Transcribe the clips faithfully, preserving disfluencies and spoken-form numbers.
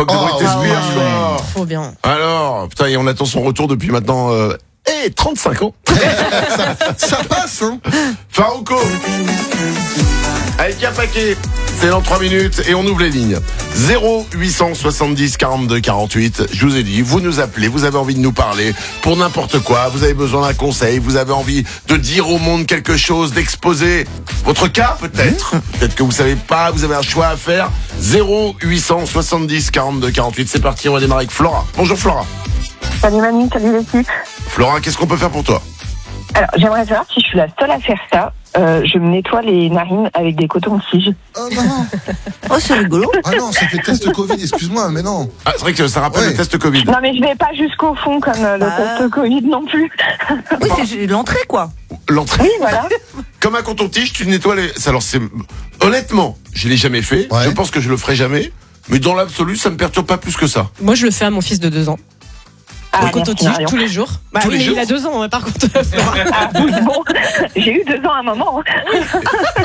l'époque de Oh, Britney ah Spears, ouais. quoi. Trop bien. Alors, putain, et on attend son retour depuis maintenant, euh, eh, trente-cinq ans. ça, ça passe, hein. Farouko. Avec un paquet. C'est dans trois minutes et on ouvre les lignes. zéro huit cent soixante-dix quarante-deux quarante-huit. Je vous ai dit, vous nous appelez, vous avez envie de nous parler pour n'importe quoi, vous avez besoin d'un conseil, vous avez envie de dire au monde quelque chose, d'exposer votre cas peut-être. Peut-être que vous savez pas, vous avez un choix à faire. zéro huit cent soixante-dix quarante-deux quarante-huit. C'est parti, on va démarrer avec Flora. Bonjour Flora. Salut Manu, salut l'équipe. Flora, qu'est-ce qu'on peut faire pour toi? Alors, j'aimerais savoir si je suis la seule à faire ça. Euh, je me nettoie les narines avec des cotons-tiges. Oh non. Oh, c'est rigolo. Ah non, ça fait test Covid, excuse-moi, mais non. Ah, c'est vrai que ça rappelle Ouais. le test Covid. Non, mais je vais pas jusqu'au fond comme euh, le Ah. test Covid non plus. Oui, c'est l'entrée, quoi. L'entrée. Oui, voilà. Comme un coton-tige, tu nettoies les... Alors c'est... Honnêtement, je l'ai jamais fait. Ouais. Je pense que je le ferai jamais. Mais dans l'absolu, ça me perturbe pas plus que ça. Moi, je le fais à mon fils de deux ans. Ah, Au coton-tige merci, Marion. tous les jours. Bah, Tous oui, les mais jours il a deux ans, hein, par contre. Flora. Ah, oui, bon, j'ai eu deux ans à un moment. hein.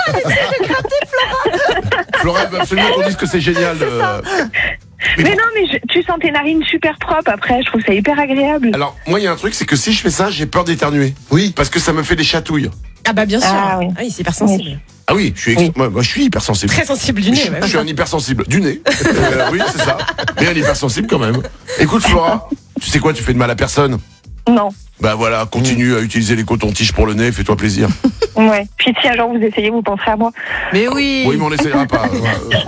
Flora, il veut absolument qu'on dise que c'est génial. euh. Mais Mais bon, non, mais je- tu sens tes narines super propres après. Je trouve ça hyper agréable. Alors, moi, il y a un truc, c'est que si je fais ça, j'ai peur d'éternuer. Oui. Parce que ça me fait des chatouilles. Ah bah bien sûr. Ah, oui. c'est hyper sensible. Ah oui, je suis, ex- Oui. moi, moi, je suis hypersensible. Très sensible du nez. Je, ouais. je suis un hypersensible. Du nez. Euh, oui, c'est ça. Mais un hypersensible quand même. Écoute, Flora, tu sais quoi, tu fais de mal à personne. Non. Bah voilà, continue à utiliser les cotons-tiges pour le nez, fais-toi plaisir. Ouais. Puis si un jour vous essayez, vous pensez à moi. Mais oui. Oui, mais on n'essayera pas. Ouais,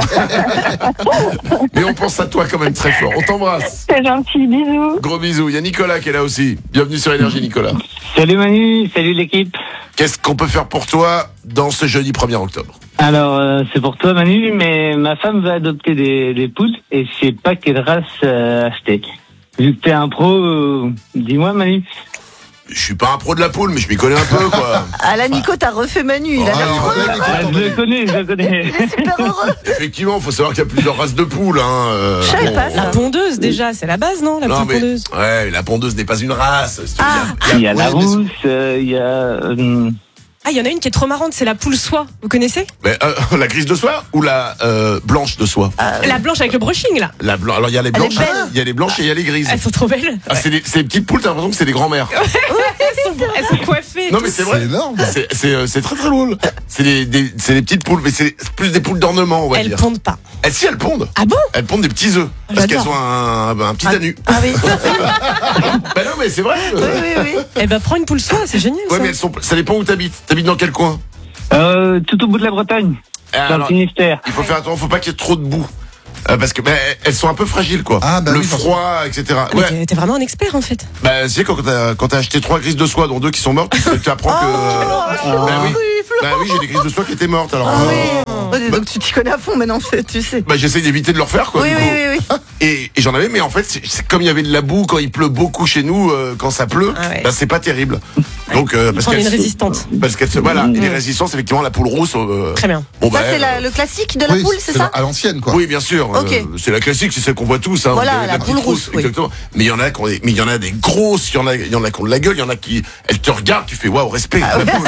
euh, bon. Mais on pense à toi quand même très fort. On t'embrasse. C'est gentil, bisous. Gros bisous. Il y a Nicolas qui est là aussi. Bienvenue sur Énergie, Nicolas. Salut Manu, salut l'équipe. Qu'est-ce qu'on peut faire pour toi dans ce jeudi premier octobre? Alors euh, c'est pour toi Manu, mais ma femme veut adopter des, des poules et je sais pas quelle race euh, acheter. Vu que t'es un pro, euh, dis-moi Manu. Je suis pas un pro de la poule, mais je m'y connais un peu, quoi. Ah là, Nico, t'as refait Manu. Il a Oh, l'air alors, trop là, Nico, Ah, attends, je le mais- connais, je le connais. il est super heureux. Effectivement, faut savoir qu'il y a plusieurs races de poules, hein. euh, Je savais bon. pas La ça. pondeuse, déjà, c'est la base, non La Non, poule mais, pondeuse. ouais, la pondeuse n'est pas une race. si tu veux Ah. dire. Il y a la Ouais, mais- rousse, euh, il y a... euh, Ah, il y en a une qui est trop marrante, c'est la poule soie. Vous connaissez Mais, euh, la grise de soie ou la euh, blanche de soie? La blanche avec le brushing, là. La blanche. Alors il y a les Elle est blanches, belle. il y a les blanches et il y a les grises. Elles sont trop belles. Ah, c'est des, c'est des petites poules, t'as l'impression que c'est des grands-mères. Elles sont, elles sont coiffées. et Non tout. mais c'est C'est vrai. énorme. C'est c'est euh, c'est très très drôle. C'est des, des c'est des petites poules, mais c'est plus des poules d'ornement, on va Elles dire. pondent pas. Elles si elles pondent. Ah bon Elles pondent des petits œufs parce qu'elles J'adore. ont un, un petit anus. Ah oui. Ben non mais c'est vrai. Oui, euh. oui, oui. Eh ben, prends une poule soie, c'est génial, Ouais ça. mais elles sont, ça dépend où t'habites. T'habites dans quel coin? euh, tout au bout de la Bretagne, Ah, dans le alors, Finistère. il faut faire attention, faut pas qu'il y ait trop de boue. Euh, parce que ben, elles sont un peu fragiles quoi. Ah, bah le oui, froid, et cetera. Mais Ouais. t'es- T'es vraiment un expert, en fait. Bah, tu sais, quand t'as, quand t'as acheté trois grises de soie, dont deux qui sont mortes, tu, tu apprends que. Oh, bah oui, oui, bah oui, j'ai des grises de soie qui étaient mortes. Alors, Ah euh, oui. Ouais, donc tu t'y connais à fond maintenant, tu sais. bah, j'essaie d'éviter de le refaire, quoi. Oui, du oui, coup. oui, oui. Et, et j'en avais, mais en fait, c'est, c'est comme il y avait de la boue quand il pleut beaucoup chez nous, euh, quand ça pleut, Ah ouais. bah, c'est pas terrible. Donc, euh, parce Prends qu'elle une se- résistante. Parce qu'elle se, voilà, il est résistant, c'est effectivement la poule rousse. euh, Très bien. Bon, Ça, bah, c'est la- euh, le classique de la Oui, poule, c'est ça? À l'ancienne, quoi. Oui, bien sûr. Ok. euh, c'est la classique, c'est celle qu'on voit tous. Hein, Voilà, Vous avez la petite poule rousse, oui. exactement. Mais il y en a qui ont des, mais il y en a des grosses, il y en a, il y en a qui ont de la gueule, il y en a qui, elles te regardent, tu fais waouh, respect. la poule.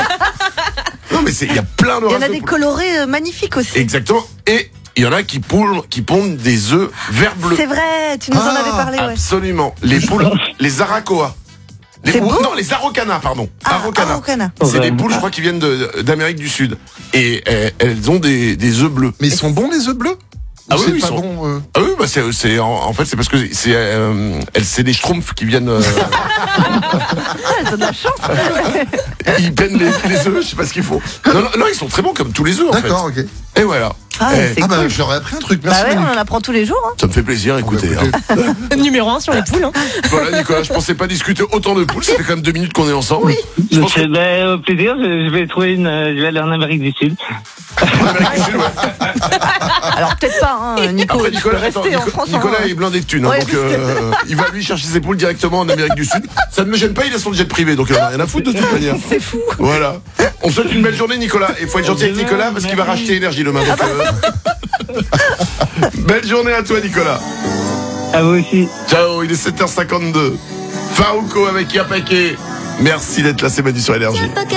Non, mais c'est, il y a plein de Il y en races a de des poules. colorés euh, magnifiques aussi. Exactement. Et il y en a qui poulent, qui pondent des œufs vert bleu. C'est vrai, tu nous en Ah, avais parlé, ouais. Absolument. Les poules, les aracoa. Les C'est poules- beau. non, les araucanas, pardon. Ah, Araucana. araucana. C'est Ouais. des poules, je crois, qui viennent de- d'Amérique du Sud. Et euh, elles ont des, des œufs bleus. Mais ils sont bons, les œufs bleus? Ah Ou oui, c'est ils pas sont- bon, euh Ah oui, bah c'est, c'est en, en fait c'est parce que c'est, euh, elles- c'est des schtroumpfs qui viennent, euh, Ah, elles ont de la chance. ils peignent les, les œufs, je sais pas ce qu'il faut. Non, non, non, ils sont très bons comme tous les œufs en fait. D'accord, ok. Et voilà. Ah, Eh, c'est Ah bah, cool. je leur ai appris un truc. Bah Merci, ouais, Manu. on en apprend tous les jours. Hein. Ça me fait plaisir, Bon, bah, écoutez. écoutez. hein. Numéro un sur les poules. Hein. Voilà Nicolas, je pensais pas discuter autant de poules, ça fait quand même deux minutes qu'on est ensemble. Je pense que Eh ben, au plaisir, je, je vais trouver une... euh, Je vais aller en Amérique du Sud. en Amérique du Sud, ouais. Alors peut-être pas, hein, Nico. Après tu peux Nicolas, rester attends, en Nico- France. Nicolas hein. est blindé de thunes, hein, Ouais, donc parce que- euh, il va lui chercher ses poules directement en Amérique du Sud. Ça ne me gêne pas, il a son jet privé, donc il en a rien à foutre de toute manière. C'est fou. Voilà. On souhaite une belle journée Nicolas. Il faut être gentil avec Nicolas parce qu'il va racheter énergie demain. Donc, euh, belle journée à toi Nicolas. À vous aussi. Ciao, il est sept heures cinquante-deux. Farouko avec Yapake. Merci d'être là, c'est Manu sur Énergie.